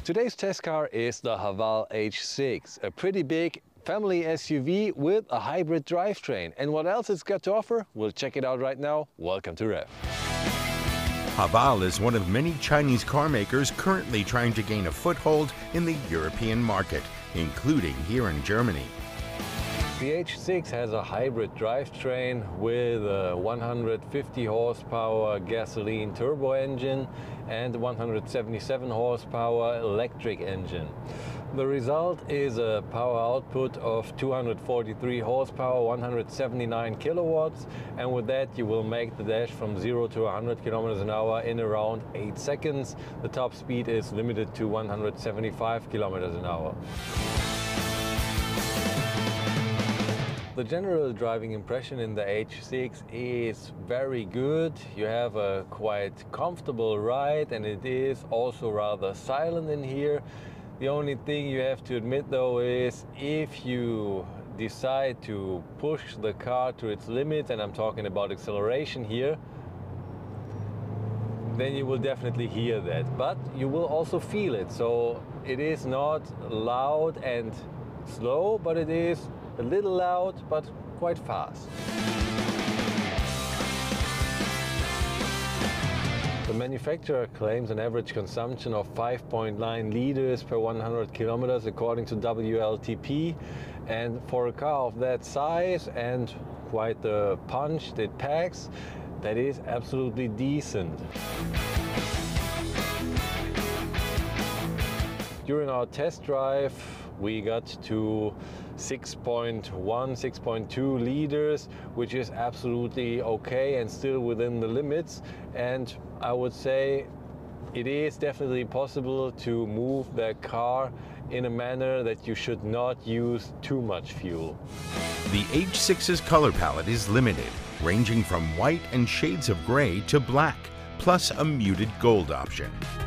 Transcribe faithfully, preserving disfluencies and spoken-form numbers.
Today's test car is the Haval H six, a pretty big family S U V with a hybrid drivetrain. And what else it's got to offer? We'll check it out right now. Welcome to Rev. Haval is one of many Chinese car makers currently trying to gain a foothold in the European market, including here in Germany. The H six has a hybrid drivetrain with a one hundred fifty horsepower gasoline turbo engine and one hundred seventy-seven horsepower electric engine. The result is a power output of two hundred forty-three horsepower, one hundred seventy-nine kilowatts, and with that you will make the dash from zero to one hundred kilometers an hour in around eight seconds. The top speed is limited to one hundred seventy-five kilometers an hour. The general driving impression in the H six is very good. You have a quite comfortable ride, and it is also rather silent in here. The only thing you have to admit though is if you decide to push the car to its limit, and I'm talking about acceleration here, then you will definitely hear that. But you will also feel it. So it is not loud and slow, but it is a little loud, but quite fast. The manufacturer claims an average consumption of five point nine liters per one hundred kilometers according to W L T P, and for a car of that size and quite the punch it packs, that is absolutely decent. During our test drive we got to six point one, six point two liters, which is absolutely okay and still within the limits. And I would say it is definitely possible to move the car in a manner that you should not use too much fuel. The H six's color palette is limited, ranging from white and shades of gray to black, plus a muted gold option.